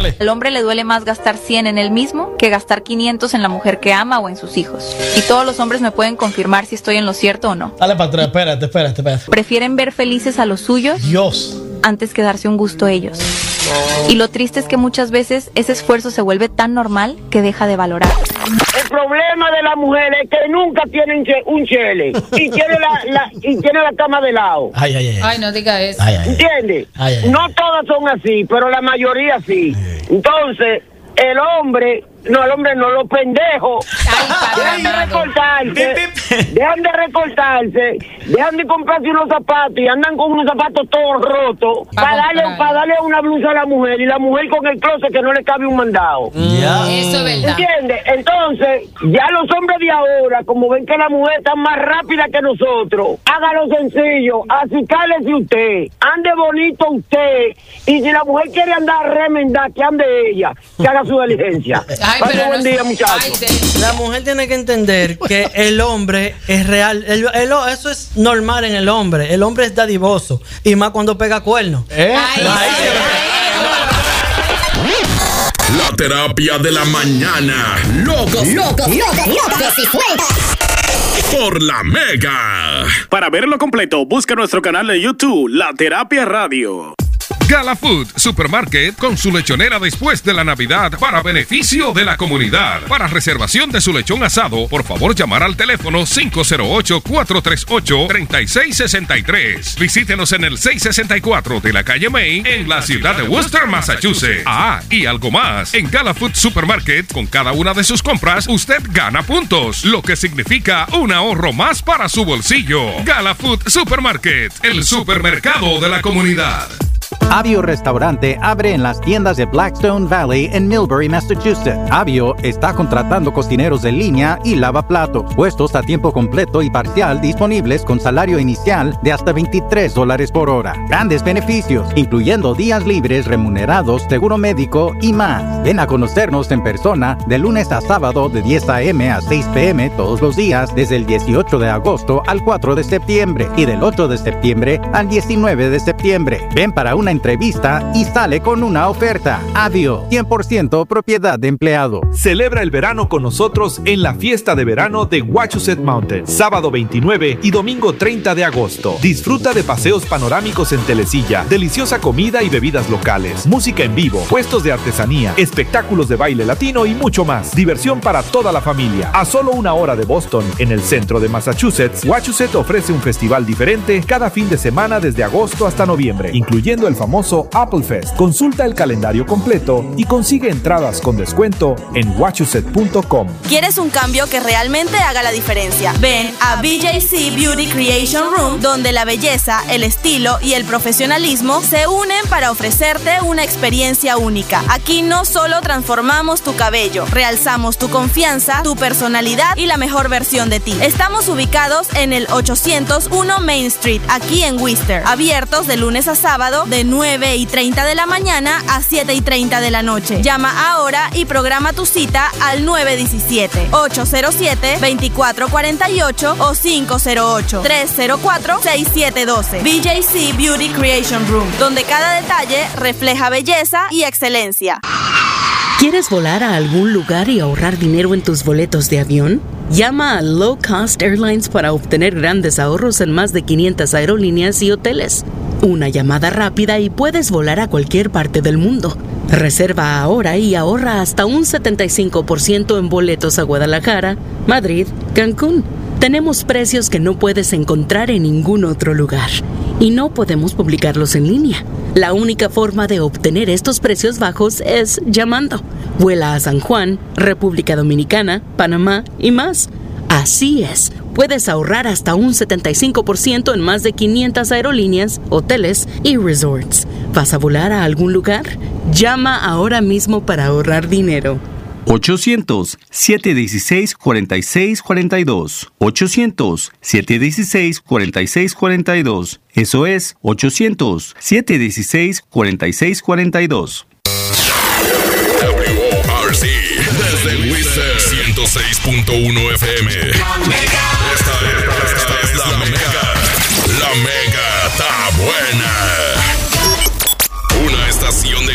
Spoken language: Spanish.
Dale. Al hombre le duele más gastar 100 en él mismo que gastar 500 en la mujer que ama o en sus hijos. Y todos los hombres me pueden confirmar si estoy en lo cierto o no. Dale para atrás, espérate. Prefieren ver felices a los suyos Dios. antes que darse un gusto ellos. Y lo triste es que muchas veces ese esfuerzo se vuelve tan normal que deja de valorar. El problema de la mujer es que nunca tienen un chele y tiene la cama de lado. Ay, no diga eso. ¿Entiendes? No todas son así, pero la mayoría sí. Entonces, el hombre no, los pendejos. Dejan de recortarse, dejan de comprarse unos zapatos y andan con unos zapatos todos rotos para darle una blusa a la mujer y la mujer con el closet que no le cabe un mandado. Eso es verdad. ¿Entiendes? Entonces, ya los hombres de ahora, como ven que la mujer está más rápida que nosotros, hágalo sencillo, así cálese usted, ande bonito usted, y si la mujer quiere andar remendada, que ande ella, que haga su diligencia. Buen día, muchachos. La mujer tiene que entender que el hombre es real. Eso es normal en el hombre. El hombre es dadivoso. Y más cuando pega cuernos. La terapia de la mañana. Locos por la Mega. Para verlo completo, busca nuestro canal de YouTube, La Terapia Radio. Gala Food Supermarket con su lechonera después de la Navidad para beneficio de la comunidad. Para reservación de su lechón asado, por favor llamar al teléfono 508-438-3663. Visítenos en el 664 de la calle Main en la ciudad de Worcester, Massachusetts. Y algo más. En Gala Food Supermarket, con cada una de sus compras, usted gana puntos, lo que significa un ahorro más para su bolsillo. Gala Food Supermarket, el supermercado de la comunidad. Avio Restaurante abre en las tiendas de Blackstone Valley en Millbury, Massachusetts. Avio está contratando cocineros en línea y lavaplatos, puestos a tiempo completo y parcial disponibles con salario inicial de hasta $23 por hora. Grandes beneficios, incluyendo días libres remunerados, seguro médico y más. Ven a conocernos en persona de lunes a sábado de 10 a.m. a 6 p.m. todos los días desde el 18 de agosto al 4 de septiembre y del 8 de septiembre al 19 de septiembre. Ven para una entrevista y sale con una oferta. Avio, 100% propiedad de empleado. Celebra el verano con nosotros en la fiesta de verano de Wachusett Mountain, sábado 29 y domingo 30 de agosto. Disfruta de paseos panorámicos en telesilla, deliciosa comida y bebidas locales, música en vivo, puestos de artesanía, espectáculos de baile latino y mucho más. Diversión para toda la familia. A solo una hora de Boston, en el centro de Massachusetts, Wachusett ofrece un festival diferente cada fin de semana desde agosto hasta noviembre, incluyendo el famoso Apple Fest. Consulta el calendario completo y consigue entradas con descuento en wachusett.com. ¿Quieres un cambio que realmente haga la diferencia? Ven a BJC Beauty Creation Room, donde la belleza, el estilo y el profesionalismo se unen para ofrecerte una experiencia única. Aquí no solo transformamos tu cabello, realzamos tu confianza, tu personalidad y la mejor versión de ti. Estamos ubicados en el 801 Main Street, aquí en Worcester, abiertos de lunes a sábado de 9:30 de la mañana a 7:30 de la noche. Llama ahora y programa tu cita al 917-807-2448 o 508-304-6712. BJC Beauty Creation Room, donde cada detalle refleja belleza y excelencia. ¿Quieres volar a algún lugar y ahorrar dinero en tus boletos de avión? Llama a Low Cost Airlines para obtener grandes ahorros en más de 500 aerolíneas y hoteles. Una llamada rápida y puedes volar a cualquier parte del mundo. Reserva ahora y ahorra hasta un 75% en boletos a Guadalajara, Madrid, Cancún. Tenemos precios que no puedes encontrar en ningún otro lugar y no podemos publicarlos en línea. La única forma de obtener estos precios bajos es llamando. Vuela a San Juan, República Dominicana, Panamá y más. Así es, puedes ahorrar hasta un 75% en más de 500 aerolíneas, hoteles y resorts. ¿Vas a volar a algún lugar? Llama ahora mismo para ahorrar dinero. 800-716-4642. 800-716-4642. Eso es 800-716-4642. WORC desde Worcester 106.1 FM. Esta es la Mega. La Mega está buena. Una estación